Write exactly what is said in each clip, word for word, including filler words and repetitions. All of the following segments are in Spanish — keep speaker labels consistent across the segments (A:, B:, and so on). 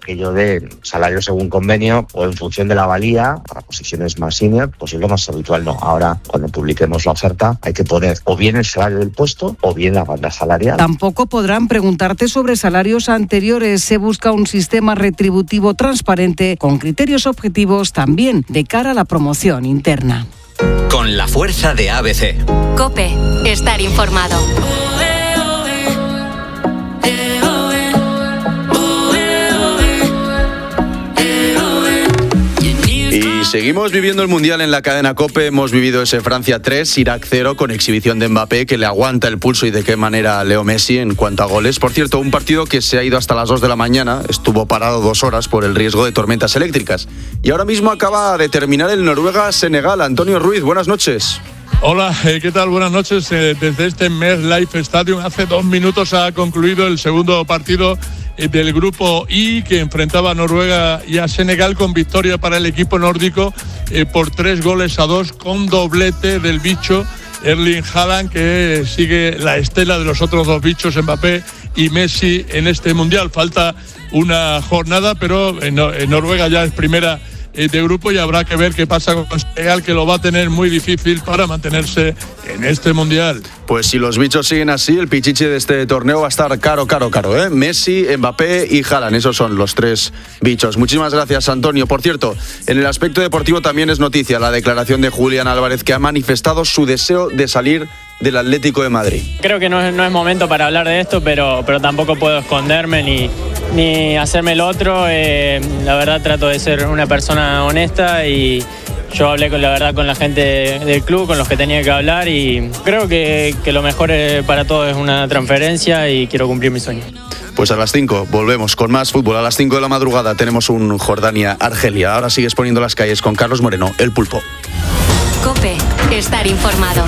A: aquello de salario según convenio o en función de la valía, para posiciones más senior, pues es lo más habitual. No, ahora cuando publiquemos la oferta hay que poner o bien el salario del puesto o bien la banda salarial.
B: Tampoco podrán preguntarte sobre salarios anteriores. Se busca un sistema retributivo transparente con criterios objetivos también de cara a la promoción interna.
C: Con la fuerza de A B C.
D: COPE. Estar informado.
E: Y seguimos viviendo el Mundial en la cadena COPE. Hemos vivido ese Francia tres, Irak cero, con exhibición de Mbappé, que le aguanta el pulso y de qué manera a Leo Messi en cuanto a goles. Por cierto, un partido que se ha ido hasta las dos de la mañana, estuvo parado dos horas por el riesgo de tormentas eléctricas. Y ahora mismo acaba de terminar el Noruega-Senegal. Antonio Ruiz, buenas noches.
F: Hola, ¿qué tal? Buenas noches. Desde este MetLife Stadium, hace dos minutos ha concluido el segundo partido del grupo I, que enfrentaba a Noruega y a Senegal, con victoria para el equipo nórdico eh, por tres goles a dos, con doblete del bicho Erling Haaland, que sigue la estela de los otros dos bichos, Mbappé y Messi, en este Mundial. Falta una jornada, pero en, en Noruega ya es primera de grupo y habrá que ver qué pasa con Senegal, que lo va a tener muy difícil para mantenerse en este Mundial.
E: Pues si los bichos siguen así, el pichichi de este torneo va a estar caro, caro, caro, ¿eh? Messi, Mbappé y Haaland, esos son los tres bichos. Muchísimas gracias, Antonio. Por cierto, en el aspecto deportivo también es noticia la declaración de Julián Álvarez, que ha manifestado su deseo de salir del Atlético de Madrid.
G: Creo que no es, no es momento para hablar de esto, pero, pero tampoco puedo esconderme ni, ni hacerme el otro. Eh, la verdad trato de ser una persona honesta y yo hablé con la verdad con la gente del club, con los que tenía que hablar, y creo que, que lo mejor para todos es una transferencia y quiero cumplir mi sueño.
E: Pues a las cinco volvemos con más fútbol. A las cinco de la madrugada tenemos un Jordania-Argelia. Ahora sigues poniendo las calles con Carlos Moreno, el Pulpo.
D: COPE. Estar informado.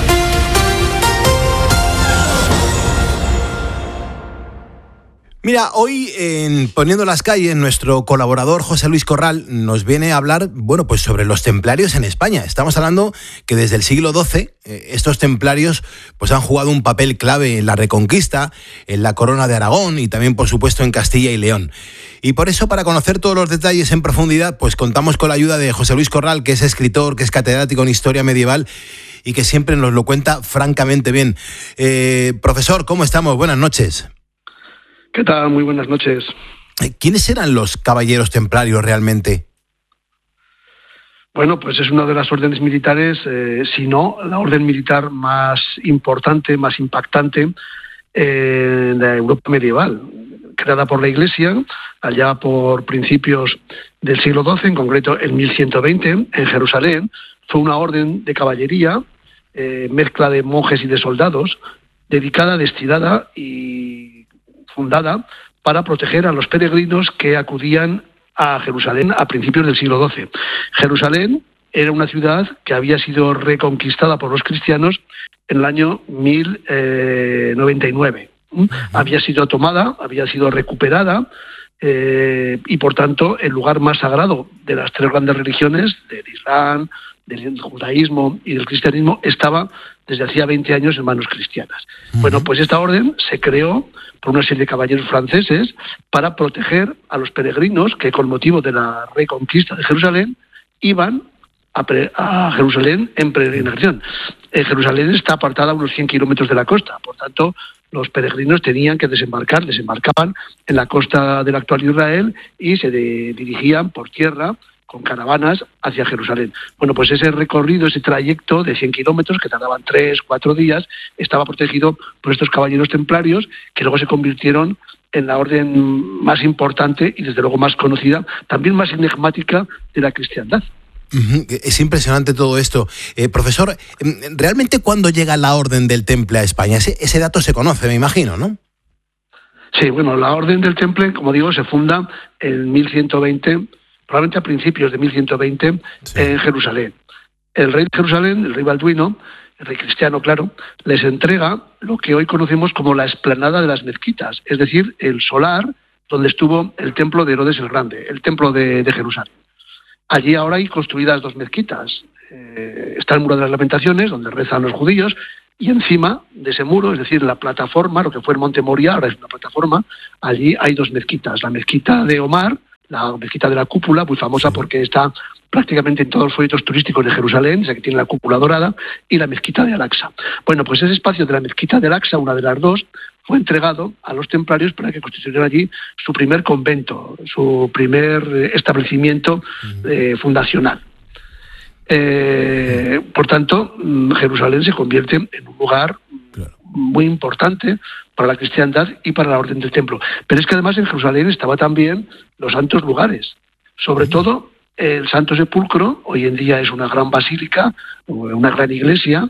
H: Mira, hoy en Poniendo las calles, nuestro colaborador José Luis Corral nos viene a hablar, bueno, pues sobre los templarios en España. Estamos hablando que desde el siglo doce eh, estos templarios pues han jugado un papel clave en la Reconquista, en la Corona de Aragón y también, por supuesto, en Castilla y León. Y por eso, para conocer todos los detalles en profundidad, pues contamos con la ayuda de José Luis Corral, que es escritor, que es catedrático en Historia Medieval y que siempre nos lo cuenta francamente bien. Eh, profesor, ¿cómo estamos? Buenas noches.
I: ¿Qué tal? Muy buenas noches.
H: ¿Quiénes eran los caballeros templarios realmente?
I: Bueno, pues es una de las órdenes militares, eh, si no la orden militar más importante, más impactante eh, de Europa medieval, creada por la Iglesia allá por principios del siglo doce, en concreto en mil ciento veinte, en Jerusalén. Fue una orden de caballería, eh, mezcla de monjes y de soldados, dedicada, destinada y fundada para proteger a los peregrinos que acudían a Jerusalén a principios del siglo doce. Jerusalén era una ciudad que había sido reconquistada por los cristianos en el año mil noventa y nueve. Uh-huh. Había sido tomada, había sido recuperada eh, y, por tanto, el lugar más sagrado de las tres grandes religiones, del Islam, del judaísmo y del cristianismo, estaba desde hacía veinte años en manos cristianas. Uh-huh. Bueno, pues esta orden se creó por una serie de caballeros franceses para proteger a los peregrinos que, con motivo de la reconquista de Jerusalén, iban a, pre- a Jerusalén en peregrinación. Eh, Jerusalén está apartada a unos cien kilómetros de la costa, por tanto, los peregrinos tenían que desembarcar, desembarcaban en la costa del actual Israel y se de- dirigían por tierra con caravanas hacia Jerusalén. Bueno, pues ese recorrido, ese trayecto de cien kilómetros, que tardaban tres, cuatro días, estaba protegido por estos caballeros templarios, que luego se convirtieron en la orden más importante y, desde luego, más conocida, también más enigmática de la cristiandad.
H: Uh-huh. Es impresionante todo esto. Eh, profesor, ¿realmente cuándo llega la Orden del Temple a España? Ese, ese dato se conoce, me imagino, ¿no?
I: Sí, bueno, la Orden del Temple, como digo, se funda en mil ciento veinte, probablemente a principios de mil ciento veinte, sí, en Jerusalén. El rey de Jerusalén, el rey Balduino, el rey cristiano, claro, les entrega lo que hoy conocemos como la explanada de las mezquitas, es decir, el solar donde estuvo el templo de Herodes el Grande, el templo de, de Jerusalén. Allí ahora hay construidas dos mezquitas. Eh, está el Muro de las Lamentaciones, donde rezan los judíos, y encima de ese muro, es decir, la plataforma, lo que fue el Monte Moria, ahora es una plataforma, allí hay dos mezquitas. La mezquita de Omar, la mezquita de la Cúpula, muy famosa porque está prácticamente en todos los folletos turísticos de Jerusalén, esa que tiene la cúpula dorada, y la mezquita de Al-Aqsa. Bueno, pues ese espacio de la mezquita de Al-Aqsa, una de las dos, fue entregado a los templarios para que constituyeran allí su primer convento, su primer establecimiento eh, fundacional. Eh, por tanto, Jerusalén se convierte en un lugar muy importante para la cristiandad y para la orden del templo. Pero es que además en Jerusalén estaba también los santos lugares, sobre todo el Santo Sepulcro. Hoy en día es una gran basílica, una gran iglesia,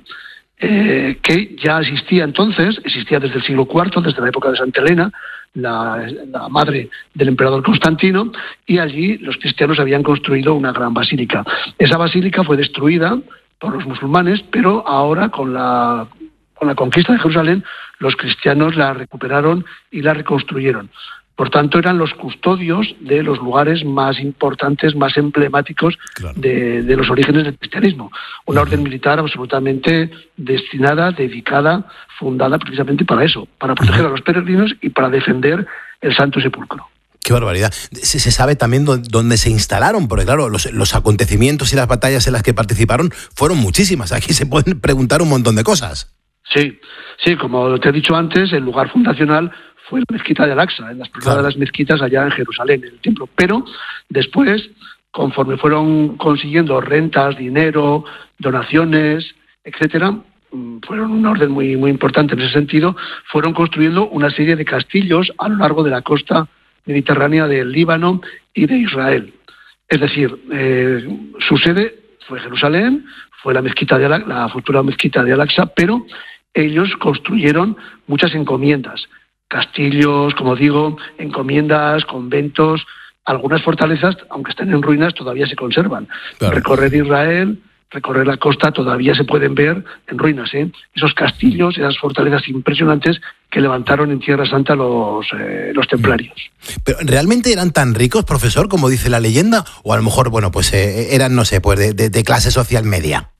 I: eh, que ya existía entonces, existía desde el siglo cuarto, desde la época de Santa Elena, la, la madre del emperador Constantino, y allí los cristianos habían construido una gran basílica. Esa basílica fue destruida por los musulmanes, pero ahora con la, con la conquista de Jerusalén, los cristianos la recuperaron y la reconstruyeron. Por tanto, eran los custodios de los lugares más importantes, más emblemáticos claro. de, de los orígenes del cristianismo. Una uh-huh. orden militar absolutamente destinada, dedicada, fundada precisamente para eso, para proteger uh-huh. a los peregrinos y para defender el Santo Sepulcro.
H: Qué barbaridad. Se, se sabe también dónde se instalaron, porque claro, los, los acontecimientos y las batallas en las que participaron fueron muchísimas. Aquí se pueden preguntar un montón de cosas.
I: Sí, sí, como te he dicho antes, el lugar fundacional fue la mezquita de Al-Aqsa, en las primeras claro. de las mezquitas allá en Jerusalén, en el templo. Pero después, conforme fueron consiguiendo rentas, dinero, donaciones, etcétera, fueron una orden muy, muy importante en ese sentido, fueron construyendo una serie de castillos a lo largo de la costa mediterránea del Líbano y de Israel. Es decir, eh, su sede fue Jerusalén, fue la mezquita de Al- la futura mezquita de Al-Aqsa, pero ellos construyeron muchas encomiendas. Castillos, como digo, encomiendas, conventos, algunas fortalezas, aunque estén en ruinas, todavía se conservan. Claro. Recorrer Israel, recorrer la costa, todavía se pueden ver en ruinas, ¿eh? Esos castillos, esas fortalezas impresionantes que levantaron en Tierra Santa los, eh, los templarios.
H: ¿Pero realmente eran tan ricos, profesor, como dice la leyenda? O a lo mejor, bueno, pues eh, eran, no sé, pues de, de, de clase social media.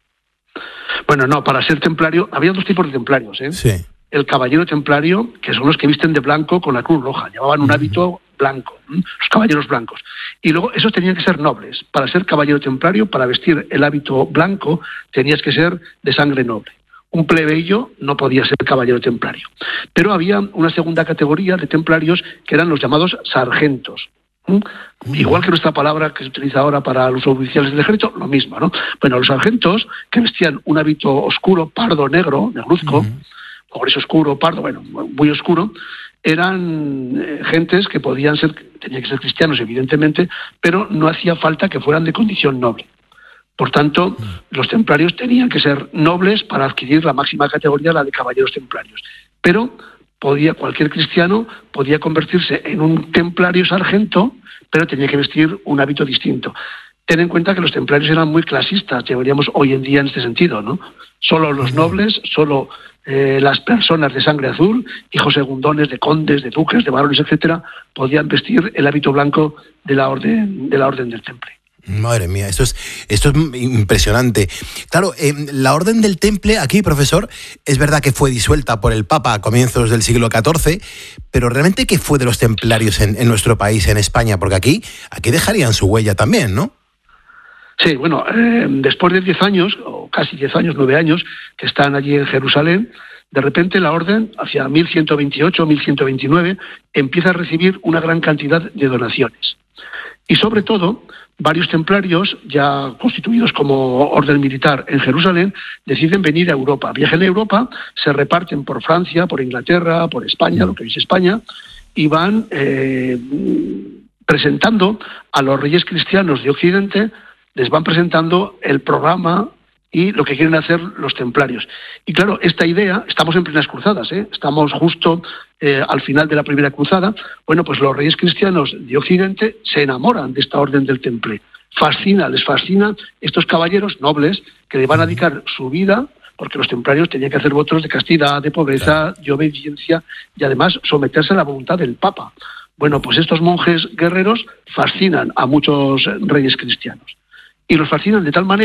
I: Bueno, no, para ser templario, había dos tipos de templarios, ¿eh?
H: Sí.
I: El caballero templario, que son los que visten de blanco con la cruz roja, llevaban un hábito blanco, ¿eh? Los caballeros blancos. Y luego esos tenían que ser nobles. Para ser caballero templario, para vestir el hábito blanco, tenías que ser de sangre noble. Un plebeyo no podía ser caballero templario. Pero había una segunda categoría de templarios que eran los llamados sargentos. ¿Mm? Igual que nuestra palabra que se utiliza ahora para los oficiales del ejército, lo mismo, ¿no? Bueno, los sargentos, que vestían un hábito oscuro, pardo, negro, negruzco, uh-huh. o gris oscuro, pardo, bueno, muy oscuro, eran eh, gentes que podían ser, tenían que ser cristianos, evidentemente, pero no hacía falta que fueran de condición noble. Por tanto, uh-huh. los templarios tenían que ser nobles para adquirir la máxima categoría, la de caballeros templarios. Pero podía, cualquier cristiano podía convertirse en un templario sargento, pero tenía que vestir un hábito distinto. Ten en cuenta que los templarios eran muy clasistas, llevaríamos hoy en día en este sentido, ¿no? Solo los nobles, solo eh, las personas de sangre azul, hijos segundones de condes, de duques, de varones, etcétera, podían vestir el hábito blanco de la orden, de la orden del Temple.
H: Madre mía, esto es, esto es impresionante. Claro, eh, la Orden del Temple, aquí, profesor, es verdad que fue disuelta por el Papa a comienzos del siglo catorce, pero realmente, ¿qué fue de los templarios en, en nuestro país, en España? Porque aquí, aquí dejarían su huella también, ¿no?
I: Sí, bueno, eh, después de diez años, o casi diez años, nueve años, que están allí en Jerusalén, de repente la Orden, hacia mil ciento veintiocho, mil ciento veintinueve, empieza a recibir una gran cantidad de donaciones. Y sobre todo, varios templarios, ya constituidos como orden militar en Jerusalén, deciden venir a Europa. Viajan a Europa, se reparten por Francia, por Inglaterra, por España, lo que es España, y van eh, presentando a los reyes cristianos de Occidente, les van presentando el programa y lo que quieren hacer los templarios. Y claro, esta idea, estamos en plenas cruzadas, ¿eh? Estamos justo eh, al final de la primera cruzada. Bueno, pues los reyes cristianos de Occidente se enamoran de esta orden del Temple. Fascina, les fascina estos caballeros nobles que le van a dedicar su vida, porque los templarios tenían que hacer votos de castidad, de pobreza, de obediencia y además someterse a la voluntad del Papa. Bueno, pues estos monjes guerreros fascinan a muchos reyes cristianos. Y los fascinan de tal manera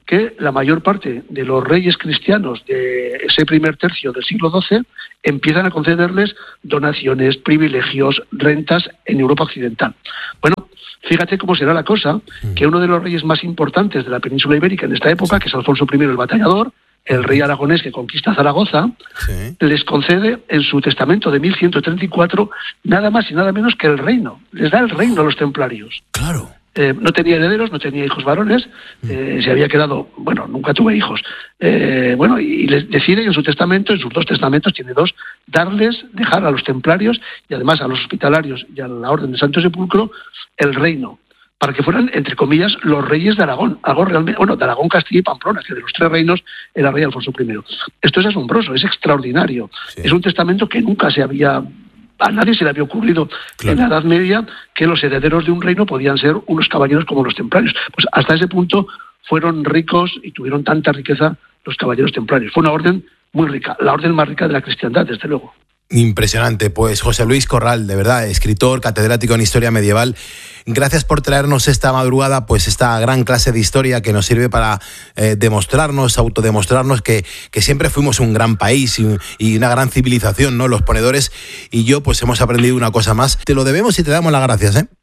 I: que la mayor parte de los reyes cristianos de ese primer tercio del siglo doce empiezan a concederles donaciones, privilegios, rentas en Europa occidental. Bueno, fíjate cómo será la cosa, que uno de los reyes más importantes de la península ibérica en esta época, que es Alfonso primero el Batallador, el rey aragonés que conquista Zaragoza, sí. les concede en su testamento de mil ciento treinta y cuatro nada más y nada menos que el reino. Les da el reino a los templarios.
H: Claro.
I: Eh, no tenía herederos, no tenía hijos varones, eh, se había quedado, bueno, nunca tuve hijos. Eh, bueno, y les decide en su testamento, en sus dos testamentos, tiene dos, darles, dejar a los templarios y además a los hospitalarios y a la Orden del Santo Sepulcro el reino, para que fueran, entre comillas, los reyes de Aragón, algo realmente, bueno, de Aragón, Castilla y Pamplona, que de los tres reinos era rey Alfonso primero. Esto es asombroso, es extraordinario. Sí. Es un testamento que nunca se había, a nadie se le había ocurrido claro. en la Edad Media que los herederos de un reino podían ser unos caballeros como los templarios. Pues hasta ese punto fueron ricos y tuvieron tanta riqueza los caballeros templarios. Fue una orden muy rica, la orden más rica de la cristiandad, desde luego.
H: Impresionante. Pues José Luis Corral, de verdad, escritor, catedrático en historia medieval, gracias por traernos esta madrugada pues esta gran clase de historia que nos sirve para eh, demostrarnos, autodemostrarnos que, que siempre fuimos un gran país y, y una gran civilización, ¿no? Los ponedores y yo pues hemos aprendido una cosa más. Te lo debemos y te damos las gracias, ¿eh?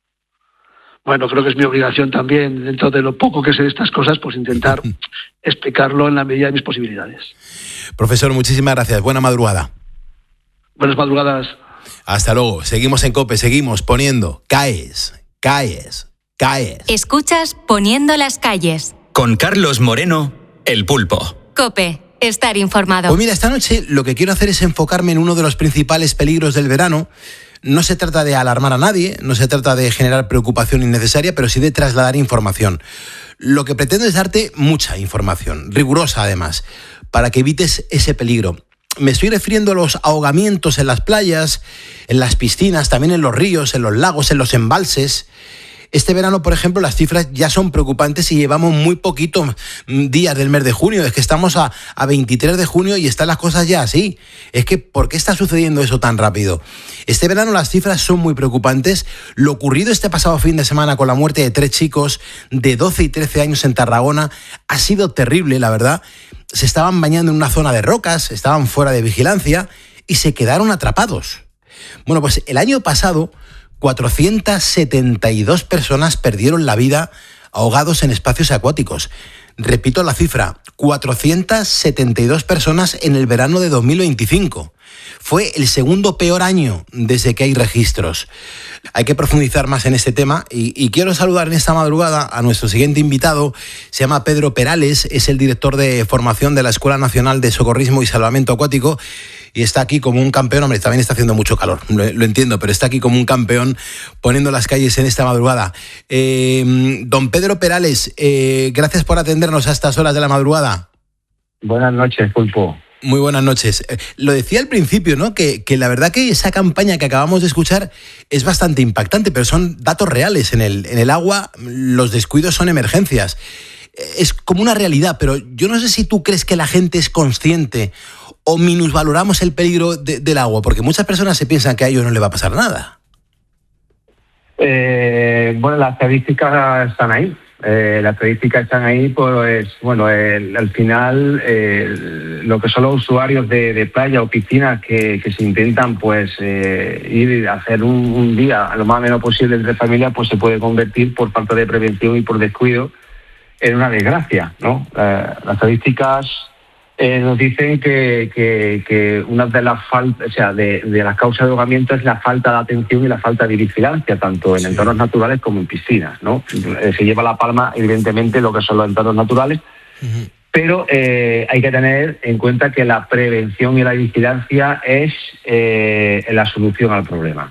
I: Bueno, creo que es mi obligación también, dentro de lo poco que sé de estas cosas, pues intentar explicarlo en la medida de mis posibilidades.
H: Profesor, muchísimas gracias. Buena madrugada.
I: Buenas madrugadas.
H: Hasta luego. Seguimos en COPE, seguimos poniendo calles, calles, calles.
D: Escuchas Poniendo las calles.
C: Con Carlos Moreno, El Pulpo.
D: COPE, estar informado.
H: Pues mira, esta noche lo que quiero hacer es enfocarme en uno de los principales peligros del verano. No se trata de alarmar a nadie, no se trata de generar preocupación innecesaria, pero sí de trasladar información. Lo que pretendo es darte mucha información, rigurosa además, para que evites ese peligro. Me estoy refiriendo a los ahogamientos en las playas, en las piscinas, también en los ríos, en los lagos, en los embalses. Este verano, por ejemplo, las cifras ya son preocupantes y llevamos muy poquitos días del mes de junio. Es que estamos a, a veintitrés de junio y están las cosas ya así. Es que, ¿por qué está sucediendo eso tan rápido? Este verano las cifras son muy preocupantes. Lo ocurrido este pasado fin de semana con la muerte de tres chicos de doce y trece años en Tarragona ha sido terrible, la verdad. Se estaban bañando en una zona de rocas, estaban fuera de vigilancia y se quedaron atrapados. Bueno, pues el año pasado cuatrocientas setenta y dos personas perdieron la vida ahogados en espacios acuáticos. Repito la cifra, cuatrocientas setenta y dos personas en el verano de dos mil veinticinco. Fue el segundo peor año desde que hay registros. Hay que profundizar más en este tema y, y quiero saludar en esta madrugada a nuestro siguiente invitado. Se llama Pedro Perales, es el director de formación de la Escuela Nacional de Socorrismo y Salvamento Acuático y está aquí como un campeón. Hombre, también está haciendo mucho calor, lo, lo entiendo, pero está aquí como un campeón poniendo las calles en esta madrugada. Eh, don Pedro Perales, eh, gracias por atendernos a estas horas de la madrugada.
J: Buenas noches, Pulpo.
H: Muy buenas noches. Eh, lo decía al principio, ¿no? Que, que la verdad que esa campaña que acabamos de escuchar es bastante impactante, pero son datos reales. En el, en el agua los descuidos son emergencias. Es como una realidad, pero yo no sé si tú crees que la gente es consciente o minusvaloramos el peligro de, del agua, porque muchas personas se piensan que a ellos no les va a pasar nada.
J: Eh, bueno, las estadísticas están ahí. Eh, las estadísticas están ahí, pues bueno, el, al final eh, lo que son los usuarios de, de playa o piscinas que, que se intentan pues eh, ir a hacer un, un día lo más menos posible entre familias, pues se puede convertir por falta de prevención y por descuido en una desgracia, ¿no? Eh, las estadísticas eh, nos dicen que, que, que una de las faltas, o sea, de, de las causas de ahogamiento es la falta de atención y la falta de vigilancia, tanto en sí. entornos naturales como en piscinas, ¿no? Eh, se lleva la palma, evidentemente, lo que son los entornos naturales, uh-huh. pero eh, hay que tener en cuenta que la prevención y la vigilancia es eh, la solución al problema.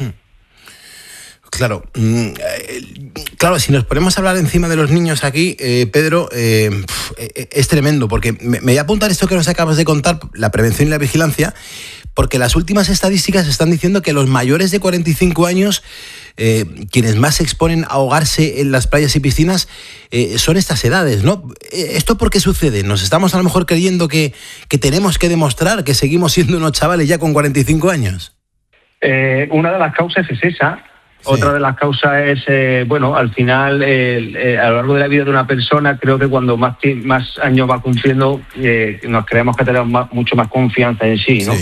H: Claro, claro, si nos ponemos a hablar encima de los niños aquí, eh, Pedro, eh, es tremendo, porque me, me voy a apuntar esto que nos acabas de contar, la prevención y la vigilancia, porque las últimas estadísticas están diciendo que los mayores de cuarenta y cinco años, eh, quienes más se exponen a ahogarse en las playas y piscinas, eh, son estas edades, ¿no? ¿Esto por qué sucede? ¿Nos estamos a lo mejor creyendo que, que tenemos que demostrar que seguimos siendo unos chavales ya con cuarenta y cinco años?
J: Eh, una de las causas es esa. Sí. Otra de las causas es, eh, bueno, al final, eh, eh, a lo largo de la vida de una persona, creo que cuando más, más años va cumpliendo, eh, nos creemos que tenemos más, mucho más confianza en sí, ¿no? Sí.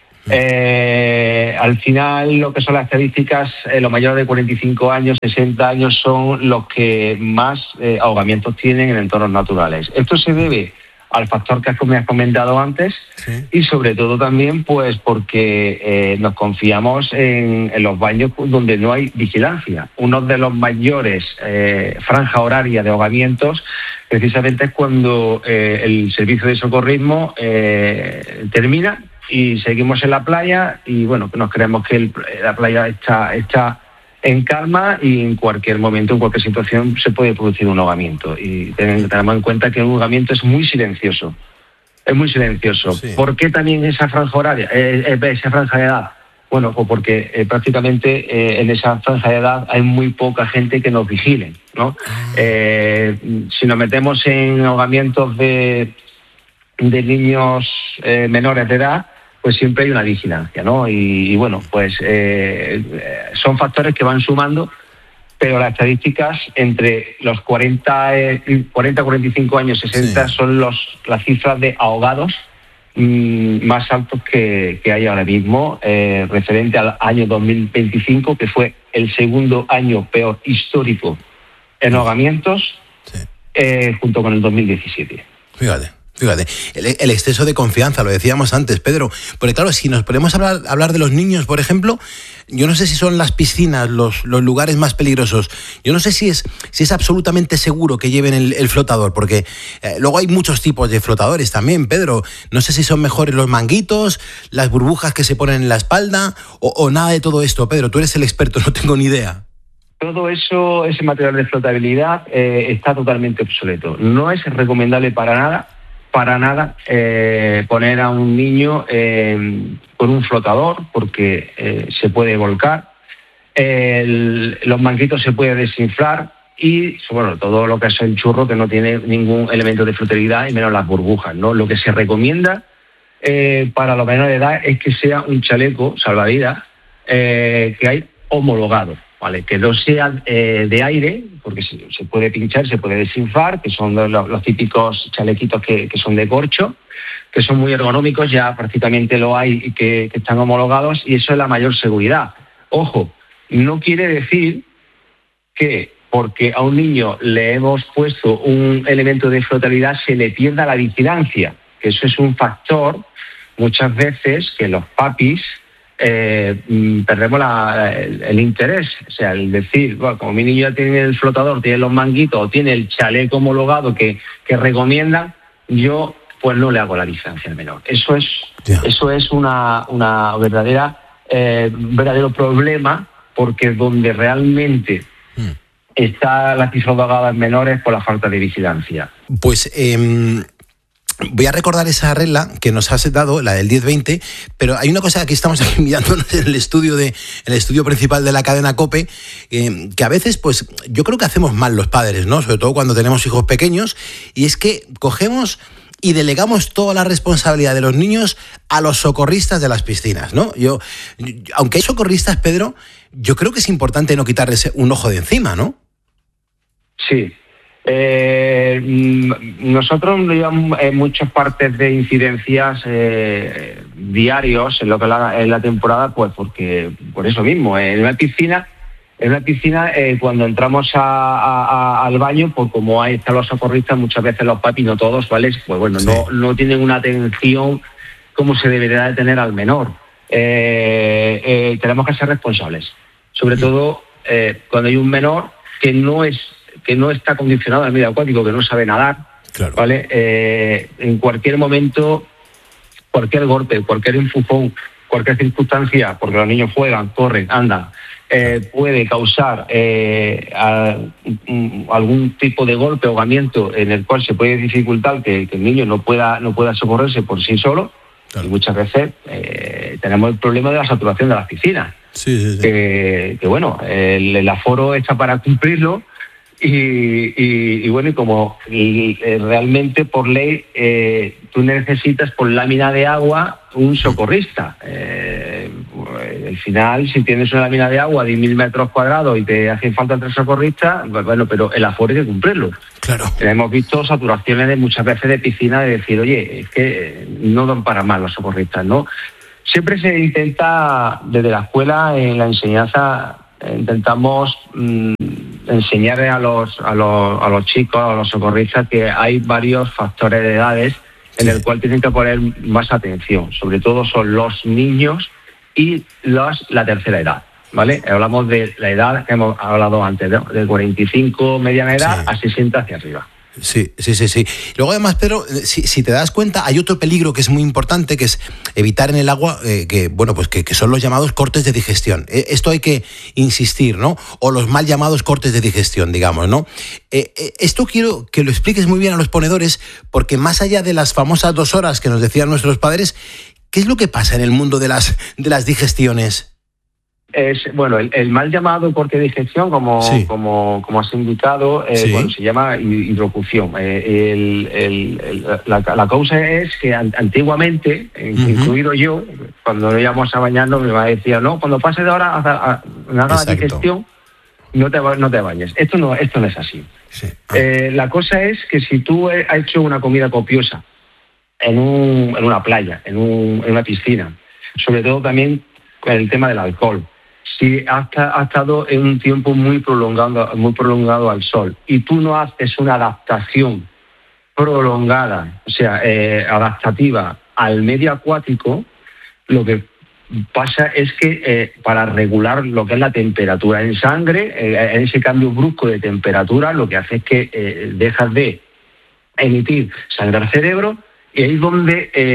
J: Eh, al final, lo que son las estadísticas, eh, los mayores de cuarenta y cinco años, sesenta años, son los que más eh, ahogamientos tienen en entornos naturales. Esto se debe al factor que me has comentado antes, sí. Y sobre todo también pues porque eh, nos confiamos en, en los baños donde no hay vigilancia. Uno de los mayores eh, franja horaria de ahogamientos precisamente es cuando eh, el servicio de socorrismo eh, termina y seguimos en la playa y bueno, nos creemos que el, la playa está, está en calma y en cualquier momento, en cualquier situación, se puede producir un ahogamiento. Y tenemos en cuenta que un ahogamiento es muy silencioso. Es muy silencioso. Sí. ¿Por qué también esa franja horaria, eh, esa franja de edad? Bueno, pues porque eh, prácticamente eh, en esa franja de edad hay muy poca gente que nos vigile, ¿no? Eh, si nos metemos en ahogamientos de, de niños eh, menores de edad, pues siempre hay una vigilancia, ¿no? Y, y bueno, pues eh, son factores que van sumando, pero las estadísticas entre los cuarenta, eh, cuarenta, cuarenta y cinco años, sesenta, sí. son los, las cifras de ahogados mmm, más altos que, que hay ahora mismo, eh, referente al año dos mil veinticinco, que fue el segundo año peor histórico en ahogamientos, sí. eh, junto con el dos mil diecisiete.
H: Fíjate. Fíjate, el, el exceso de confianza, lo decíamos antes, Pedro, porque claro, si nos ponemos a hablar, hablar de los niños, por ejemplo, yo no sé si son las piscinas los, los lugares más peligrosos, yo no sé si es, si es absolutamente seguro que lleven el, el flotador, porque eh, luego hay muchos tipos de flotadores también, Pedro, no sé si son mejores los manguitos, las burbujas que se ponen en la espalda, o, o nada de todo esto. Pedro, tú eres el experto, no tengo ni idea.
J: Todo eso, ese material de flotabilidad eh, está totalmente obsoleto, no es recomendable para nada, para nada eh, poner a un niño eh, con un flotador porque eh, se puede volcar, el, los manguitos se pueden desinflar y bueno, todo lo que es el churro que no tiene ningún elemento de flotabilidad y menos las burbujas, ¿no? Lo que se recomienda eh, para los menores de edad es que sea un chaleco salvavidas eh, que hay homologado. ¿Vale? Que no sea eh, de aire, porque se, se puede pinchar, se puede desinflar, que son los, los típicos chalequitos que, que son de corcho, que son muy ergonómicos, ya prácticamente lo hay y que, que están homologados, y eso es la mayor seguridad. Ojo, no quiere decir que porque a un niño le hemos puesto un elemento de flotabilidad se le pierda la vigilancia, que eso es un factor muchas veces que los papis Eh, perdemos la, el, el interés, o sea, el decir, bueno, como mi niño ya tiene el flotador, tiene los manguitos o tiene el chaleco homologado que, que recomiendan, yo pues no le hago la vigilancia al menor. Eso es, yeah. eso es una, una verdadera, eh, verdadero problema, porque donde realmente mm. está la pisodogada en menores por la falta de vigilancia.
H: Pues eh... voy a recordar esa regla que nos has dado, la del diez veinte, pero hay una cosa que aquí estamos aquí mirándonos en el estudio de, en el estudio principal de la cadena COPE, eh, que a veces, pues, yo creo que hacemos mal los padres, ¿no? Sobre todo cuando tenemos hijos pequeños, y es que cogemos y delegamos toda la responsabilidad de los niños a los socorristas de las piscinas, ¿no? Yo, aunque hay socorristas, Pedro, yo creo que es importante no quitarles un ojo de encima, ¿no?
J: Sí. Eh, nosotros llevamos en muchas partes de incidencias eh, diarios en lo que la, en la temporada, pues porque por eso mismo, en una piscina, en una piscina eh, cuando entramos a, a, a, al baño, pues como ahí están los socorristas, muchas veces los papis, no todos, ¿vale? Pues bueno, sí. no, no tienen una atención como se debería de tener al menor. Eh, eh, tenemos que ser responsables, sobre sí. todo eh, cuando hay un menor que no es que no está condicionado al medio acuático, que no sabe nadar, claro. ¿Vale? Eh, en cualquier momento, cualquier golpe, cualquier empujón, cualquier circunstancia, porque los niños juegan, corren, andan, eh, puede causar eh, a, um, algún tipo de golpe, ahogamiento, en el cual se puede dificultar que, que el niño no pueda, no pueda socorrerse por sí solo, claro. Y muchas veces eh, tenemos el problema de la saturación de las piscinas.
H: Sí, sí, sí.
J: Que, que bueno, el, el aforo está para cumplirlo, Y, y, y bueno, y como y, eh, realmente por ley eh, tú necesitas por lámina de agua un socorrista. Eh, al final, si tienes una lámina de agua de mil metros cuadrados y te hacen falta tres socorristas, pues bueno, pero el aforo hay que cumplirlo.
H: Claro.
J: Hemos visto saturaciones de muchas veces de piscina de decir, oye, es que no dan para más los socorristas, ¿no? Siempre se intenta, desde la escuela, en la enseñanza, intentamos mmm, enseñar a los, a, los, a los chicos, a los socorristas, que hay varios factores de edades en el cual tienen que poner más atención. Sobre todo son los niños y los, la tercera edad, ¿vale? Hablamos de la edad que hemos hablado antes, ¿no? De cuarenta y cinco, mediana edad, sí, a sesenta hacia arriba.
H: Sí, sí, sí, sí. Luego además, Pedro, si, si te das cuenta, hay otro peligro que es muy importante, que es evitar en el agua, eh, que bueno, pues que, que son los llamados cortes de digestión. Eh, esto hay que insistir, ¿no? O los mal llamados cortes de digestión, digamos, ¿no? Eh, eh, esto quiero que lo expliques muy bien a los ponedores, porque más allá de las famosas dos horas que nos decían nuestros padres, ¿qué es lo que pasa en el mundo de las, de las digestiones?
J: Es, bueno, el, el mal llamado corte de digestión, como, sí. como, como has indicado, eh, sí. bueno, se llama hidrocución. Eh, el, el, el, la, la causa es que antiguamente, uh-huh. incluido yo, cuando íbamos a bañarnos, mi mamá decía, no, cuando pases de ahora a, a, a haga la digestión, no te, no te bañes. Esto no, esto no es así. Sí. Ah. Eh, la cosa es que si tú has hecho una comida copiosa en, un, en una playa, en, un, en una piscina, sobre todo también con el tema del alcohol, si has, has estado en un tiempo muy prolongado, muy prolongado al sol y tú no haces una adaptación prolongada, o sea, eh, adaptativa al medio acuático, lo que pasa es que eh, para regular lo que es la temperatura en sangre, eh, en ese cambio brusco de temperatura, lo que hace es que eh, dejas de emitir sangre al cerebro. Y ahí es donde eh,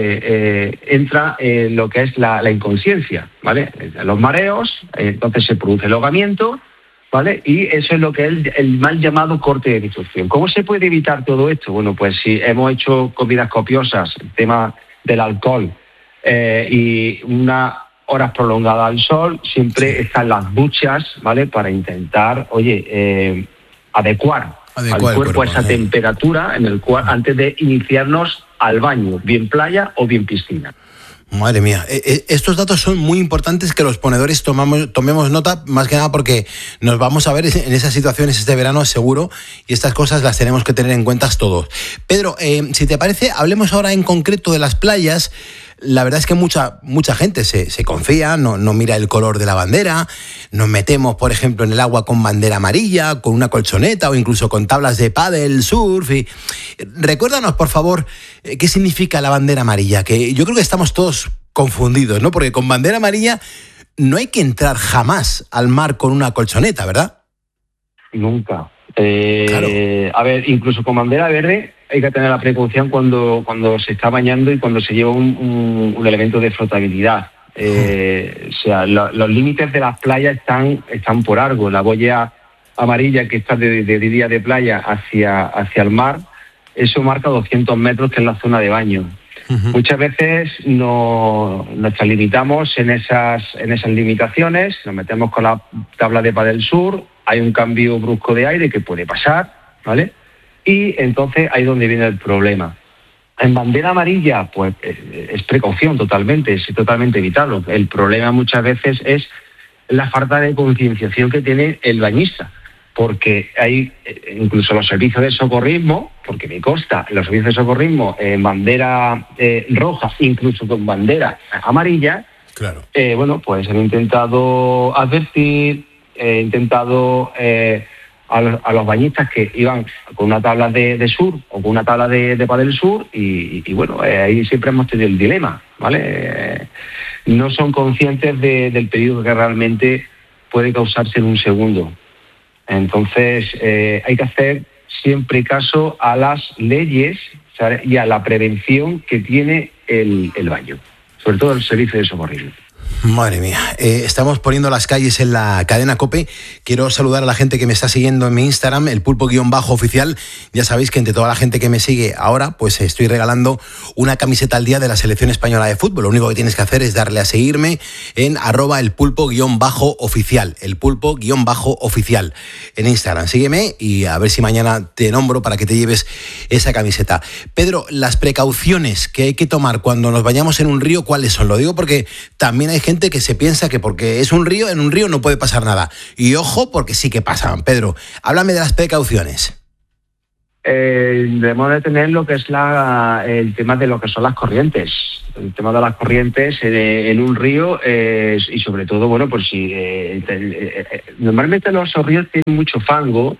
J: eh, entra eh, lo que es la, la inconsciencia, ¿vale? Los mareos, eh, entonces se produce el ahogamiento, ¿vale? Y eso es lo que es el, el mal llamado corte de digestión. ¿Cómo se puede evitar todo esto? Bueno, pues si hemos hecho comidas copiosas, el tema del alcohol eh, y unas horas prolongadas al sol, siempre están las duchas, ¿vale? Para intentar, oye, eh, adecuar al cuerpo, cuerpo a esa ¿eh? temperatura en el cual antes de iniciarnos al baño, bien playa o bien piscina.
H: Madre mía, estos datos son muy importantes que los ponedores tomamos, tomemos nota, más que nada porque nos vamos a ver en esas situaciones este verano seguro, y estas cosas las tenemos que tener en cuenta todos. Pedro, eh, si te parece, hablemos ahora en concreto de las playas. La verdad es que mucha mucha gente se, se confía, no, no mira el color de la bandera. Nos metemos, por ejemplo, en el agua con bandera amarilla, con una colchoneta o incluso con tablas de pádel, surf. Y... Recuérdanos, por favor, qué significa la bandera amarilla, que yo creo que estamos todos confundidos, ¿no? Porque con bandera amarilla no hay que entrar jamás al mar con una colchoneta, ¿verdad?
J: Nunca. Eh, claro. A ver, incluso con bandera verde hay que tener la precaución cuando, cuando se está bañando y cuando se lleva un, un, un elemento de flotabilidad. Eh, o sea, lo, los límites de las playas están, están por algo. La boya amarilla que está de, de, de día de playa hacia, hacia el mar, eso marca doscientos metros, que es la zona de baño. Uh-huh. Muchas veces no, nos limitamos en esas, en esas limitaciones, nos metemos con la tabla de pádel sur, hay un cambio brusco de aire que puede pasar, ¿vale? Y entonces ahí es donde viene el problema. En bandera amarilla, pues es precaución totalmente, es totalmente evitarlo. El problema muchas veces es la falta de concienciación que tiene el bañista, porque hay incluso los servicios de socorrismo, porque me consta, los servicios de socorrismo en bandera eh, roja, incluso con bandera amarilla, claro. eh, bueno, pues han intentado advertir, he intentado eh, a, los, a los bañistas que iban con una tabla de, de sur o con una tabla de, de pádel sur y, y bueno, eh, ahí siempre hemos tenido el dilema, ¿vale? Eh, no son conscientes de, del peligro que realmente puede causarse en un segundo. Entonces eh, hay que hacer siempre caso a las leyes, ¿sabes? Y a la prevención que tiene el, el baño, sobre todo el servicio de socorrismo.
H: Madre mía, eh, estamos poniendo las calles en la cadena COPE. Quiero saludar a la gente que me está siguiendo en mi Instagram, el pulpo-oficial. Ya sabéis que entre toda la gente que me sigue ahora, pues estoy regalando una camiseta al día de la selección española de fútbol. Lo único que tienes que hacer es darle a seguirme en arroba el pulpo-oficial, el pulpo-oficial en Instagram. Sígueme y a ver si mañana te nombro para que te lleves esa camiseta. Pedro, las precauciones que hay que tomar cuando nos bañamos en un río, ¿cuáles son? Lo digo porque también hay gente gente que se piensa que porque es un río, en un río no puede pasar nada. Y ojo, porque sí que pasan. Pedro, háblame de las precauciones.
J: Eh, debemos de tener lo que es la, el tema de lo que son las corrientes. El tema de las corrientes eh, en un río eh, y sobre todo, bueno, pues si eh, eh, eh, normalmente los ríos tienen mucho fango,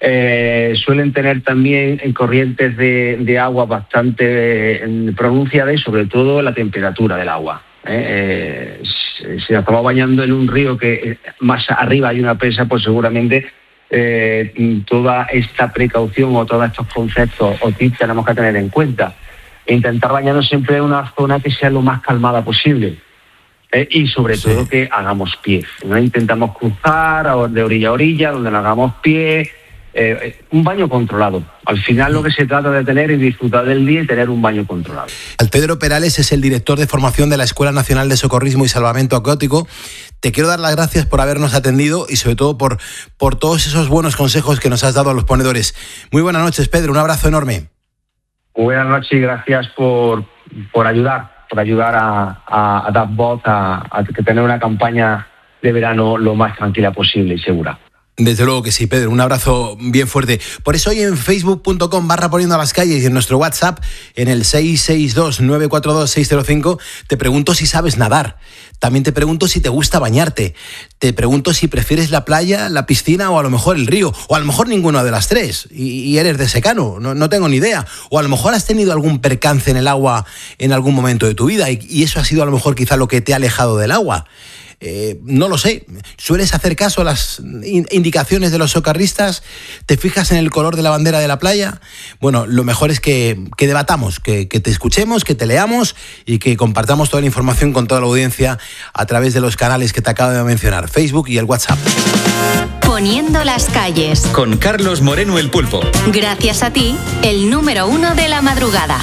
J: eh, suelen tener también en corrientes de, de agua bastante eh, pronunciadas y sobre todo la temperatura del agua. Eh, eh, si, si nos estamos bañando en un río que más arriba hay una presa, pues seguramente Eh, toda esta precaución o todos estos conceptos o tips tenemos que tener en cuenta. E intentar bañarnos siempre en una zona que sea lo más calmada posible eh, y sobre sí. todo que hagamos pie. No intentamos cruzar de orilla a orilla, donde no hagamos pie. Eh, un baño controlado. Al final lo que se trata de tener es disfrutar del día y tener un baño controlado.
H: Pedro Perales es el director de formación de la Escuela Nacional de Socorrismo y Salvamento Acuático. Te quiero dar las gracias por habernos atendido y sobre todo por, por todos esos buenos consejos que nos has dado a los ponedores. Muy buenas noches, Pedro, un abrazo enorme.
J: Buenas noches y gracias por, por ayudar, por ayudar a, a, a dar voz a, a tener una campaña de verano lo más tranquila posible y segura.
H: Desde luego que sí, Pedro, un abrazo bien fuerte. Por eso hoy en facebook punto com barra poniendo a las calles y en nuestro WhatsApp, en el seis seis dos nueve cuatro dos seis cero cinco, te pregunto si sabes nadar. También te pregunto si te gusta bañarte. Te pregunto si prefieres la playa, la piscina o a lo mejor el río. O a lo mejor ninguna de las tres. Y, y eres de secano, no, no tengo ni idea. O a lo mejor has tenido algún percance en el agua en algún momento de tu vida y, y eso ha sido a lo mejor quizá lo que te ha alejado del agua. Eh, no lo sé, ¿sueles hacer caso a las indicaciones de los socorristas? ¿Te fijas en el color de la bandera de la playa? Bueno, lo mejor es que, que debatamos, que, que te escuchemos, que te leamos y que compartamos toda la información con toda la audiencia a través de los canales que te acabo de mencionar, Facebook y el WhatsApp.
D: Poniendo las calles.
C: Con Carlos Moreno el Pulpo.
D: Gracias a ti, el número uno de la madrugada.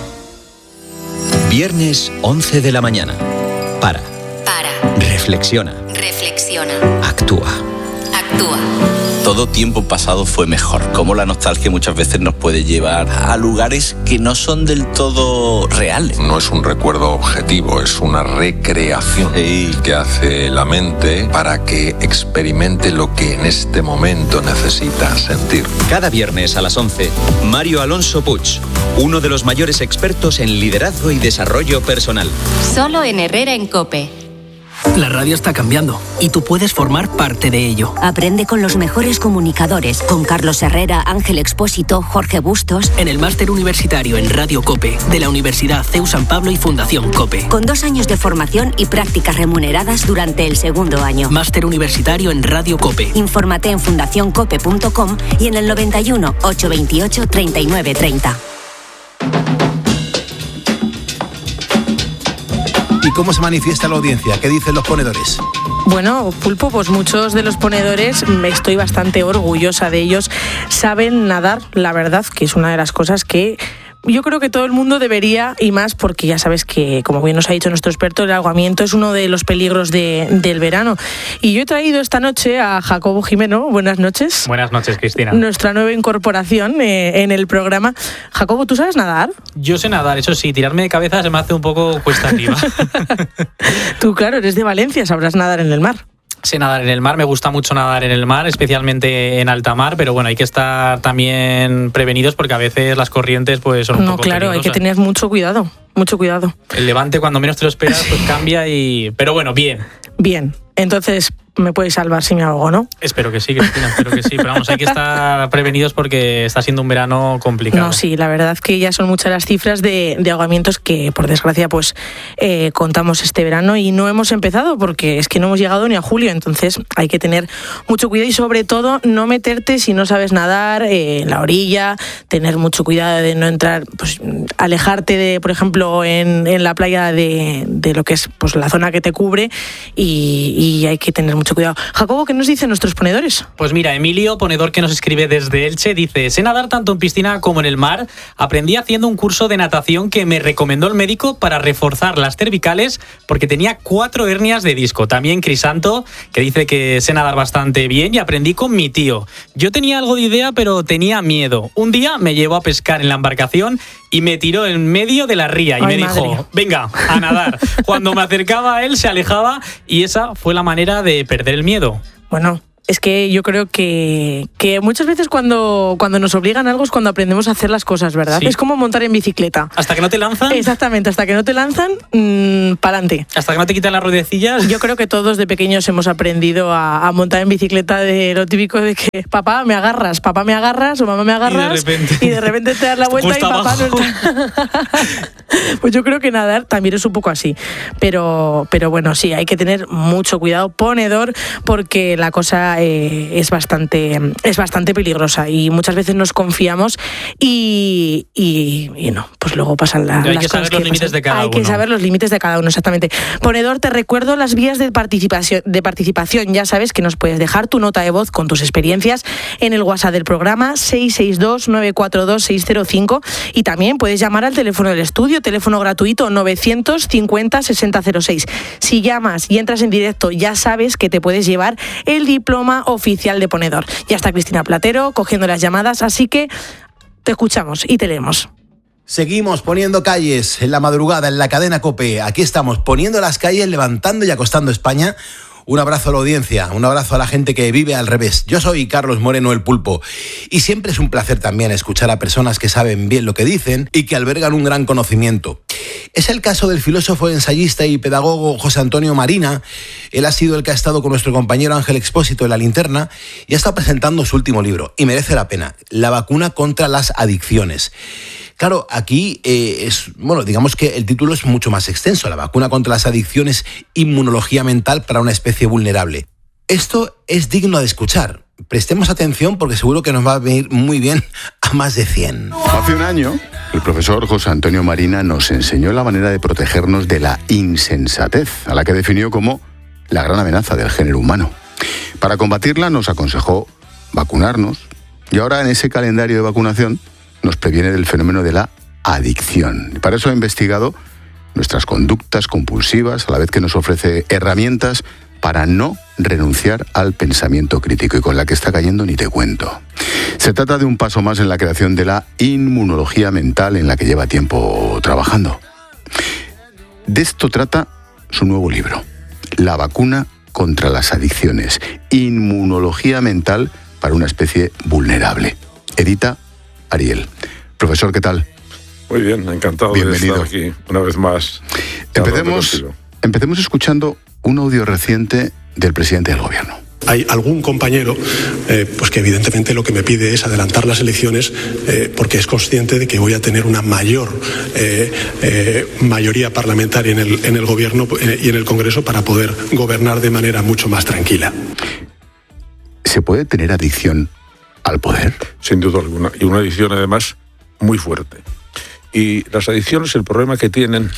C: Viernes once de la mañana. Para. Reflexiona.
D: Reflexiona.
C: Actúa.
D: Actúa.
K: Todo tiempo pasado fue mejor. Cómo la nostalgia muchas veces nos puede llevar a lugares que no son del todo reales.
L: No es un recuerdo objetivo, es una recreación
K: sí.
L: que hace la mente para que experimente lo que en este momento necesita sentir.
C: Cada viernes a las once, Mario Alonso Puig, uno de los mayores expertos en liderazgo y desarrollo personal.
D: Solo en Herrera en COPE.
M: La radio está cambiando y tú puedes formar parte de ello.
N: Aprende con los mejores comunicadores, con Carlos Herrera, Ángel Expósito, Jorge Bustos.
M: En el máster universitario en Radio COPE de la Universidad C E U San Pablo y Fundación COPE.
N: Con dos años de formación y prácticas remuneradas durante el segundo año.
M: Máster universitario en Radio COPE.
N: Infórmate en fundación cope punto com y en el noventa y uno, ochocientos veintiocho, treinta y nueve treinta.
H: ¿Y cómo se manifiesta la audiencia? ¿Qué dicen los ponedores?
O: Bueno, Pulpo, pues muchos de los ponedores, estoy bastante orgullosa de ellos, saben nadar, la verdad, que es una de las cosas que yo creo que todo el mundo debería, y más porque ya sabes que, como bien nos ha dicho nuestro experto, el ahogamiento es uno de los peligros de, del verano. Y yo he traído esta noche a Jacobo Jimeno. Buenas noches.
P: Buenas noches, Cristina.
O: Nuestra nueva incorporación eh, en el programa. Jacobo, ¿tú sabes nadar?
P: Yo sé nadar, eso sí, tirarme de cabeza se me hace un poco cuesta arriba.
O: Tú, claro, eres de Valencia, sabrás nadar en el mar.
P: Sé nadar en el mar, me gusta mucho nadar en el mar, especialmente en alta mar, pero bueno, hay que estar también prevenidos porque a veces las corrientes pues son un
O: no,
P: poco
O: claro,
P: peligrosas.
O: Hay que tener mucho cuidado, mucho cuidado.
P: El levante cuando menos te lo esperas pues cambia y... Pero bueno, bien.
O: Bien, entonces me puedes salvar si me ahogo, ¿no?
P: Espero que sí, Cristina, espero que sí, pero vamos, hay que estar prevenidos porque está siendo un verano complicado.
O: No, sí, la verdad que ya son muchas las cifras de, de ahogamientos que, por desgracia, pues eh, contamos este verano y no hemos empezado porque es que no hemos llegado ni a julio, entonces hay que tener mucho cuidado y sobre todo no meterte si no sabes nadar eh, en la orilla, tener mucho cuidado de no entrar, pues alejarte de, por ejemplo, en, en la playa de, de lo que es pues la zona que te cubre y, y hay que tener mucho cuidado. Jacobo, ¿qué nos dicen nuestros ponedores?
P: Pues mira, Emilio, ponedor que nos escribe desde Elche, dice: sé nadar tanto en piscina como en el mar. Aprendí haciendo un curso de natación que me recomendó el médico para reforzar las cervicales porque tenía cuatro hernias de disco. También Crisanto, que dice que sé nadar bastante bien y aprendí con mi tío. Yo tenía algo de idea, pero tenía miedo. Un día me llevó a pescar en la embarcación y me tiró en medio de la ría y
O: Ay,
P: me
O: madre.
P: dijo, venga, a nadar. Cuando me acercaba a él se alejaba y esa fue la manera de perder el miedo.
O: Bueno, es que yo creo que, que muchas veces cuando, cuando nos obligan a algo es cuando aprendemos a hacer las cosas, ¿verdad?
P: Sí.
O: Es como montar en bicicleta.
P: Hasta que no te lanzan.
O: Exactamente, hasta que no te lanzan, mmm, pa'lante.
P: Hasta que no te quitan las ruedecillas.
O: Yo creo que todos de pequeños hemos aprendido a, a montar en bicicleta, de lo típico de que papá me agarras, papá me agarras o mamá me agarras
P: Y de repente,
O: y de repente te das la vuelta y
P: cuesta
O: papá
P: abajo.
O: no está. Pues yo creo que nadar también es un poco así. Pero, pero bueno, sí, hay que tener mucho cuidado, ponedor, porque la cosa eh, es bastante es bastante peligrosa y muchas veces nos confiamos y, y, y no, pues luego pasan la,
P: Hay
O: las
P: que
O: cosas
P: saber los
O: que
P: límites
O: pasan.
P: de cada
O: Hay
P: uno.
O: que saber los límites de cada uno, exactamente. Ponedor, te recuerdo las vías de participación, de participación. Ya sabes que nos puedes dejar tu nota de voz con tus experiencias en el WhatsApp del programa seis seis dos, nueve cuatro dos, seis cero cinco y también puedes llamar al teléfono del estudio, teléfono gratuito novecientos cincuenta, sesenta cero seis. Si llamas y entras en directo, ya sabes que te puedes llevar el diploma oficial de ponedor. Ya está Cristina Platero cogiendo las llamadas, así que te escuchamos y te leemos.
H: Seguimos poniendo calles en la madrugada, en la cadena COPE. Aquí estamos poniendo las calles, levantando y acostando España. Un abrazo a la audiencia, un abrazo a la gente que vive al revés. Yo soy Carlos Moreno, el Pulpo, y siempre es un placer también escuchar a personas que saben bien lo que dicen y que albergan un gran conocimiento. Es el caso del filósofo, ensayista y pedagogo José Antonio Marina. Él ha sido el que ha estado con nuestro compañero Ángel Expósito en La Linterna y ha estado presentando su último libro, y merece la pena, La vacuna contra las adicciones. Claro, aquí eh, es, bueno, digamos que el título es mucho más extenso, La vacuna contra las adicciones, inmunología mental para una especie vulnerable. Esto es digno de escuchar. Prestemos atención porque seguro que nos va a venir muy bien a más de cien.
Q: Hace un año, el profesor José Antonio Marina nos enseñó la manera de protegernos de la insensatez, a la que definió como la gran amenaza del género humano. Para combatirla nos aconsejó vacunarnos, y ahora en ese calendario de vacunación nos previene del fenómeno de la adicción. Para eso ha investigado nuestras conductas compulsivas, a la vez que nos ofrece herramientas para no renunciar al pensamiento crítico, y con la que está cayendo ni te cuento. Se trata de un paso más en la creación de la inmunología mental, en la que lleva tiempo trabajando. De esto trata su nuevo libro, La vacuna contra las adicciones, inmunología mental para una especie vulnerable. Edita Ariel. Profesor, ¿qué tal?
R: Muy bien, encantado
Q: Bienvenido.
R: de estar aquí una vez más.
Q: Empecemos, empecemos escuchando un audio reciente del presidente del gobierno.
S: Hay algún compañero eh, pues que evidentemente lo que me pide es adelantar las elecciones eh, porque es consciente de que voy a tener una mayor eh, eh, mayoría parlamentaria en el, en el gobierno eh, y en el Congreso para poder gobernar de manera mucho más tranquila.
Q: ¿Se puede tener adicción al poder?
R: Sin duda alguna, y una adicción además muy fuerte. Y las adicciones, el problema que tienen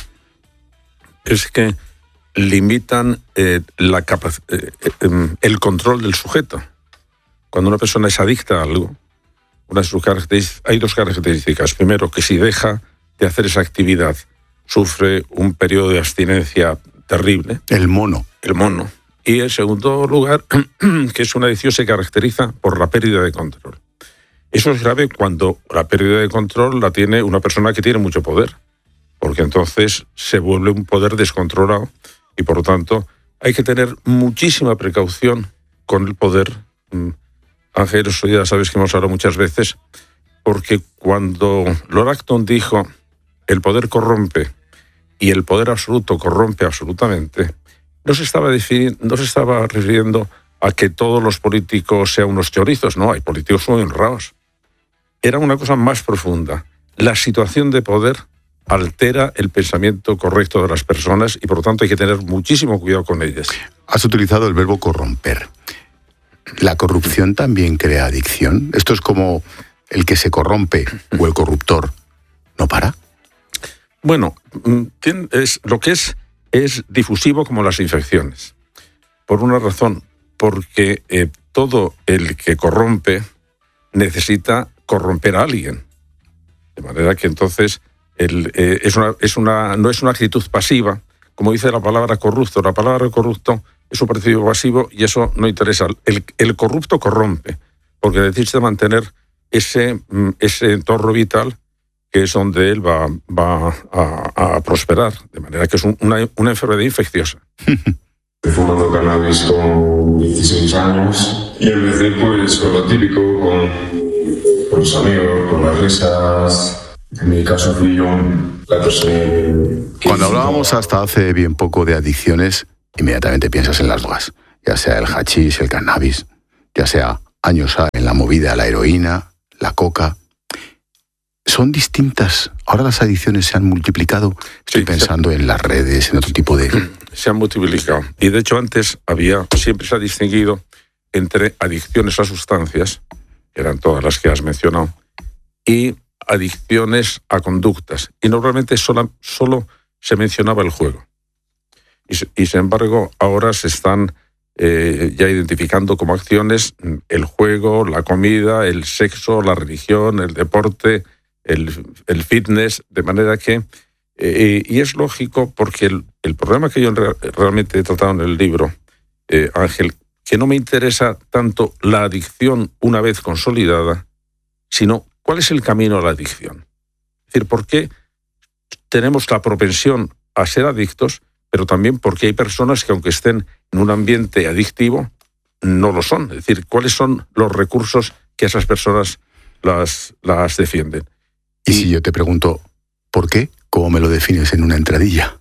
R: es que limitan eh, la capac- eh, eh, el control del sujeto. Cuando una persona es adicta a algo, una de sus características, hay dos características. Primero, que si deja de hacer esa actividad, sufre un periodo de abstinencia terrible.
Q: El mono.
R: El mono. Y en segundo lugar, que es una adicción se caracteriza por la pérdida de control. Eso es grave cuando la pérdida de control la tiene una persona que tiene mucho poder, porque entonces se vuelve un poder descontrolado y por lo tanto hay que tener muchísima precaución con el poder. Ángel, eso ya sabes que hemos hablado muchas veces, porque cuando Lord Acton dijo el poder corrompe y el poder absoluto corrompe absolutamente, no se estaba defini- no se estaba refiriendo a que todos los políticos sean unos chorizos, no, hay políticos muy honrados. Era una cosa más profunda. La situación de poder altera el pensamiento correcto de las personas y por lo tanto hay que tener muchísimo cuidado con ellas.
Q: Has utilizado el verbo corromper. ¿La corrupción también crea adicción? ¿Esto es como el que se corrompe o el corruptor no para?
R: Bueno, es, lo que es es difusivo como las infecciones. Por una razón, porque eh, todo el que corrompe necesita corromper a alguien. De manera que entonces el, eh, es una, es una, no es una actitud pasiva, como dice la palabra corrupto. La palabra corrupto es un participo pasivo y eso no interesa. El, el corrupto corrompe, porque necesita mantener ese, ese entorno vital que es donde él va, va a, a prosperar, de manera que es un, una, una enfermedad infecciosa.
T: He fumado cannabis con dieciséis años y empecé pues con lo típico, con, con los amigos, con las risas. En mi caso fui yo la persona que...
Q: Cuando hablábamos hasta hace bien poco de adicciones, inmediatamente piensas en las drogas, ya sea el hachís, el cannabis, ya sea años A en la movida, la heroína, la coca. Son distintas. Ahora las adicciones se han multiplicado. Estoy sí, pensando se... en las redes, en otro tipo de...
R: Se han multiplicado. Y de hecho antes había, siempre se ha distinguido entre adicciones a sustancias, que eran todas las que has mencionado, y adicciones a conductas. Y normalmente solo, solo se mencionaba el juego. Y, y sin embargo ahora se están eh, ya identificando como acciones el juego, la comida, el sexo, la religión, el deporte, el, el fitness, de manera que... Eh, y es lógico porque el, el problema que yo re, realmente he tratado en el libro, eh, Ángel, que no me interesa tanto la adicción una vez consolidada, sino cuál es el camino a la adicción. Es decir, por qué tenemos la propensión a ser adictos, pero también porque hay personas que aunque estén en un ambiente adictivo, no lo son. Es decir, cuáles son los recursos que esas personas las, las defienden.
Q: Y, y si yo te pregunto, ¿por qué? ¿Cómo me lo defines en una entradilla?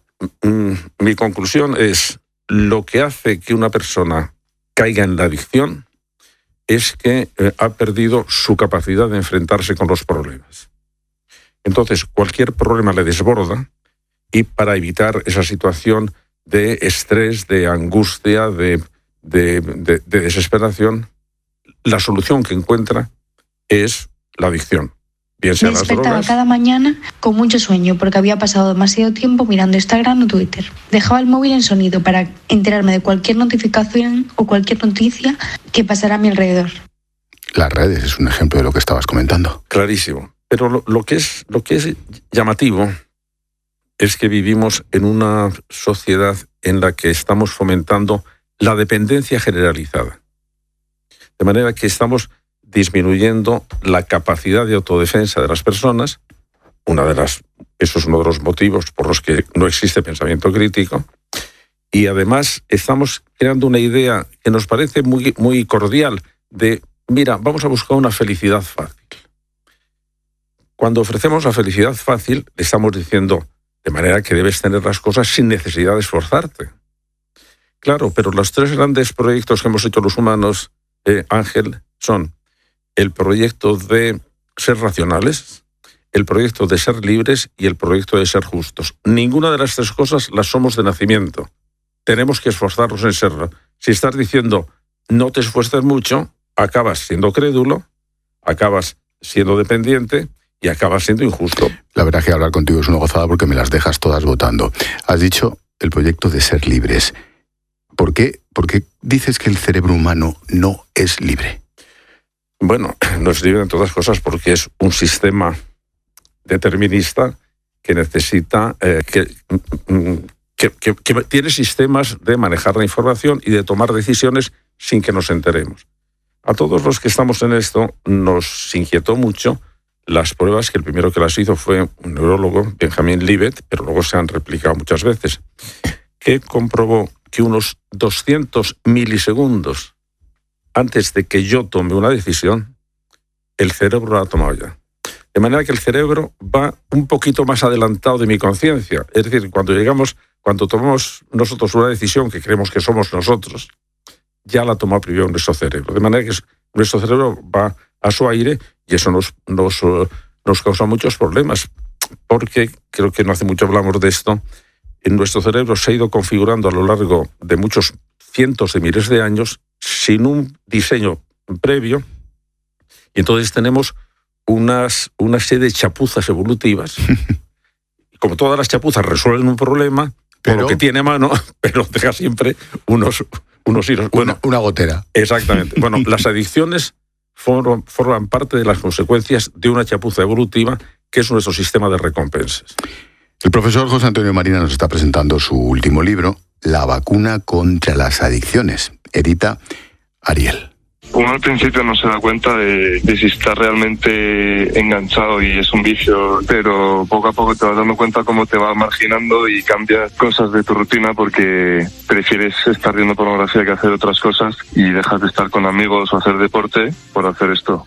R: Mi conclusión es, lo que hace que una persona caiga en la adicción es que eh, ha perdido su capacidad de enfrentarse con los problemas. Entonces, cualquier problema le desborda y para evitar esa situación de estrés, de angustia, de, de, de, de desesperación, la solución que encuentra es la adicción. Bien sea
U: me
R: las
U: despertaba
R: drogas.
U: Cada mañana con mucho sueño porque había pasado demasiado tiempo mirando Instagram o Twitter. Dejaba el móvil en sonido para enterarme de cualquier notificación o cualquier noticia que pasara a mi alrededor.
Q: Las redes es un ejemplo de lo que estabas comentando.
R: Clarísimo. Pero lo, lo, que es, lo que es llamativo es que vivimos en una sociedad en la que estamos fomentando la dependencia generalizada. De manera que estamos disminuyendo la capacidad de autodefensa de las personas. Una de las, eso es uno de los motivos por los que no existe pensamiento crítico. Y además estamos creando una idea que nos parece muy, muy cordial de, mira, vamos a buscar una felicidad fácil. Cuando ofrecemos la felicidad fácil, le estamos diciendo de manera que debes tener las cosas sin necesidad de esforzarte. Claro, pero los tres grandes proyectos que hemos hecho los humanos, eh, Ángel, son el proyecto de ser racionales, el proyecto de ser libres y el proyecto de ser justos. Ninguna de las tres cosas las somos de nacimiento. Tenemos que esforzarnos en serlo. Si estás diciendo no te esfuerces mucho, acabas siendo crédulo, acabas siendo dependiente y acabas siendo injusto.
Q: La verdad es que hablar contigo es una gozada porque me las dejas todas votando. Has dicho el proyecto de ser libres. ¿Por qué? ¿Por qué dices que el cerebro humano no es libre?
R: Bueno, no es libre en todas cosas porque es un sistema determinista que necesita, eh, que, que, que, que tiene sistemas de manejar la información y de tomar decisiones sin que nos enteremos. A todos los que estamos en esto nos inquietó mucho las pruebas, que el primero que las hizo fue un neurólogo, Benjamin Libet, pero luego se han replicado muchas veces, que comprobó que unos doscientos milisegundos antes de que yo tome una decisión, el cerebro la ha tomado ya. De manera que el cerebro va un poquito más adelantado de mi conciencia. Es decir, cuando llegamos, cuando tomamos nosotros una decisión que creemos que somos nosotros, ya la toma primero nuestro cerebro. De manera que nuestro cerebro va a su aire y eso nos, nos, nos causa muchos problemas. Porque, creo que no hace mucho hablamos de esto, en nuestro cerebro se ha ido configurando a lo largo de muchos cientos de miles de años sin un diseño previo, y entonces tenemos unas, una serie de chapuzas evolutivas. Como todas las chapuzas resuelven un problema, pero, con lo que tiene a mano, pero deja siempre unos, unos hilos. Bueno,
Q: una, una gotera.
R: Exactamente. Bueno, las adicciones forman, forman parte de las consecuencias de una chapuza evolutiva, que es nuestro sistema de recompensas.
Q: El profesor José Antonio Marina nos está presentando su último libro, La vacuna contra las adicciones. Edita Ariel.
T: Uno al principio no se da cuenta de, de si está realmente enganchado y es un vicio, pero poco a poco te vas dando cuenta cómo te va marginando y cambias cosas de tu rutina porque prefieres estar viendo pornografía que hacer otras cosas y dejas de estar con amigos o hacer deporte por hacer esto.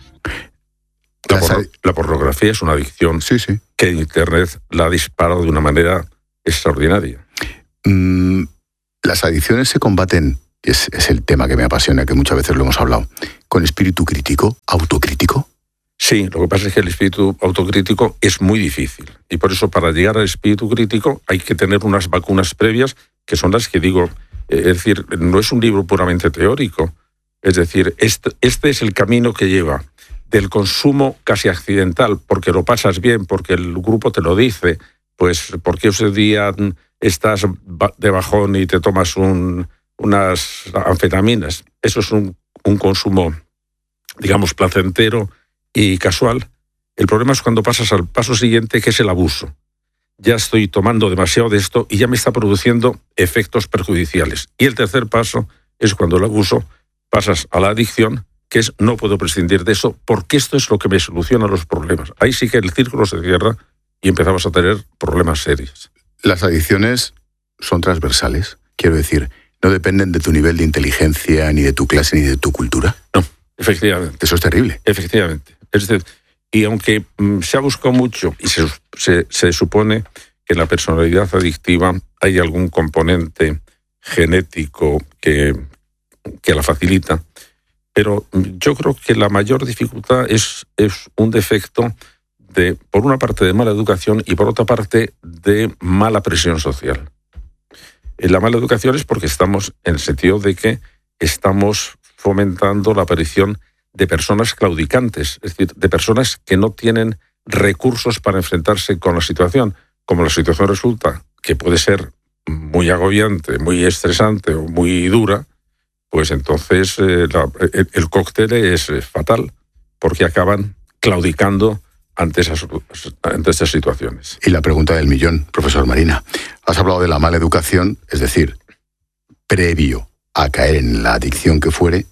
R: La, por, la pornografía es una adicción
Q: sí, sí.
R: que Internet la ha disparado de una manera extraordinaria.
Q: Mm, las adicciones se combaten, y es, es el tema que me apasiona, que muchas veces lo hemos hablado, con espíritu crítico, autocrítico.
R: Sí, lo que pasa es que el espíritu autocrítico es muy difícil. Y por eso, para llegar al espíritu crítico, hay que tener unas vacunas previas, que son las que digo. Es decir, no es un libro puramente teórico. Es decir, este, este es el camino que lleva del consumo casi accidental, porque lo pasas bien, porque el grupo te lo dice, pues porque ese día estás de bajón y te tomas un, unas anfetaminas. Eso es un, un consumo, digamos, placentero y casual. El problema es cuando pasas al paso siguiente, que es el abuso. Ya estoy tomando demasiado de esto y ya me está produciendo efectos perjudiciales. Y el tercer paso es cuando el abuso pasas a la adicción, que es no puedo prescindir de eso porque esto es lo que me soluciona los problemas. Ahí sí que el círculo se cierra y empezamos a tener problemas serios.
Q: Las adicciones son transversales, quiero decir, no dependen de tu nivel de inteligencia, ni de tu clase, ni de tu cultura.
R: No, efectivamente.
Q: Eso es terrible.
R: Efectivamente. Es decir, y aunque mm, se ha buscado mucho y se, se, se supone que en la personalidad adictiva hay algún componente genético que, que la facilita, pero yo creo que la mayor dificultad es, es un defecto de, por una parte, de mala educación y por otra parte, de mala presión social. La mala educación es porque estamos en el sentido de que estamos fomentando la aparición de personas claudicantes, es decir, de personas que no tienen recursos para enfrentarse con la situación. Como la situación resulta que puede ser muy agobiante, muy estresante o muy dura, pues entonces eh, la, el, el cóctel es fatal, porque acaban claudicando ante esas, ante esas situaciones.
Q: Y la pregunta del millón, profesor Marina. Has hablado de la mala educación, es decir, previo a caer en la adicción que fuere.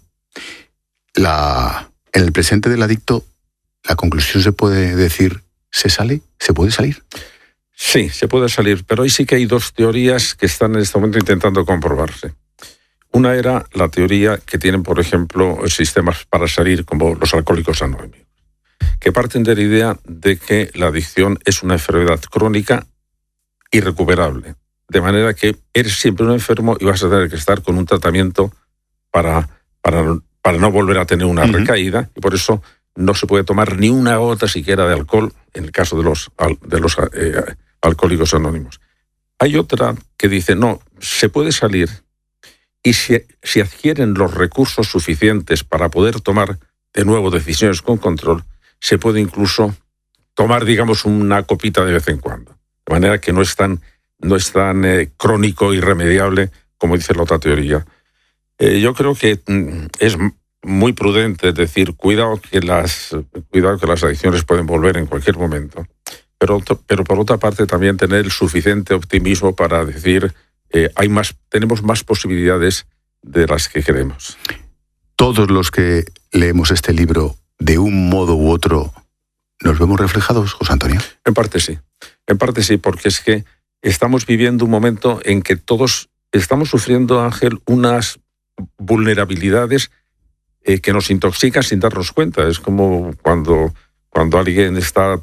Q: La, en el presente del adicto, ¿la conclusión se puede decir, se sale? ¿Se puede salir?
R: Sí, se puede salir, pero ahí sí que hay dos teorías que están en este momento intentando comprobarse. Una era la teoría que tienen, por ejemplo, sistemas para salir, como los alcohólicos anónimos, que parten de la idea de que la adicción es una enfermedad crónica irrecuperable, de manera que eres siempre un enfermo y vas a tener que estar con un tratamiento para, para, para no volver a tener una uh-huh. recaída, y por eso no se puede tomar ni una gota siquiera de alcohol en el caso de los, de los eh, alcohólicos anónimos. Hay otra que dice, no, se puede salir, y si, si adquieren los recursos suficientes para poder tomar de nuevo decisiones con control, se puede incluso tomar, digamos, una copita de vez en cuando. De manera que no es tan, no es tan eh, crónico, irremediable, como dice la otra teoría. Eh, yo creo que mm, es muy prudente decir, cuidado que, las, cuidado que las adicciones pueden volver en cualquier momento. Pero, pero por otra parte también tener el suficiente optimismo para decir, eh, hay más, tenemos más posibilidades de las que creemos.
Q: Todos los que leemos este libro, de un modo u otro, ¿nos vemos reflejados, José Antonio?
R: En parte sí, en parte sí, porque es que estamos viviendo un momento en que todos estamos sufriendo, Ángel, unas vulnerabilidades eh, que nos intoxican sin darnos cuenta. Es como cuando, cuando alguien está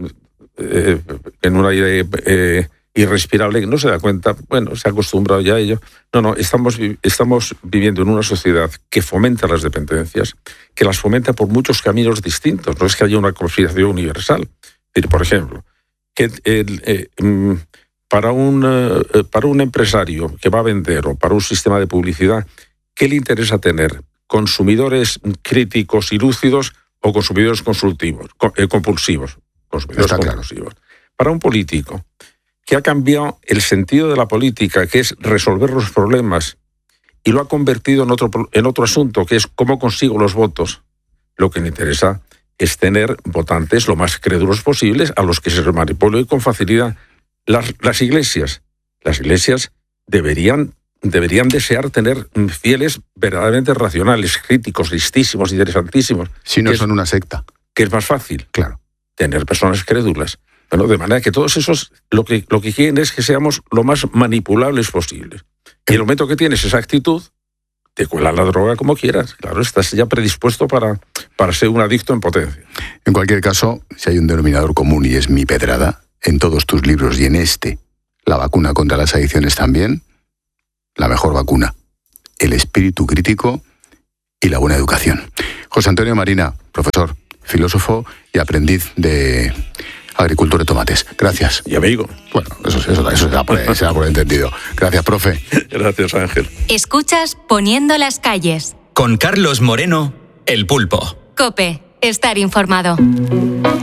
R: eh, en un aire eh, irrespirable que no se da cuenta, bueno, se ha acostumbrado ya a ello. No, no, estamos, estamos viviendo en una sociedad que fomenta las dependencias, que las fomenta por muchos caminos distintos. No es que haya una conspiración universal. Por ejemplo, que el, eh, para, un, eh, para un empresario que va a vender o para un sistema de publicidad, ¿qué le interesa tener? ¿Consumidores críticos y lúcidos o consumidores consultivos, eh, compulsivos? Consumidores
Q: Está
R: compulsivos. Claro. Para un político que ha cambiado el sentido de la política, que es resolver los problemas, y lo ha convertido en otro, en otro asunto, que es cómo consigo los votos, lo que le interesa es tener votantes lo más crédulos posibles a los que se manipulen con facilidad. Las, las iglesias, las iglesias deberían deberían desear tener fieles verdaderamente racionales, críticos, listísimos, interesantísimos.
Q: Si no
R: es,
Q: son una secta.
R: Que es más fácil.
Q: Claro.
R: Tener personas crédulas. Bueno, de manera que todos esos lo que, lo que quieren es que seamos lo más manipulables posibles. Y en el momento que tienes esa actitud, te cuelan la droga como quieras. Claro, estás ya predispuesto para, para ser un adicto en potencia.
Q: En cualquier caso, si hay un denominador común y es mi pedrada, en todos tus libros y en este, la vacuna contra las adicciones también, la mejor vacuna, el espíritu crítico y la buena educación. José Antonio Marina, profesor, filósofo y aprendiz de agricultor de tomates. Gracias.
R: Y amigo.
Q: Bueno, eso, eso, eso se da por, se da por entendido. Gracias, profe.
R: Gracias, Ángel.
D: Escuchas Poniendo las calles.
C: Con Carlos Moreno, El Pulpo.
D: COPE. Estar informado.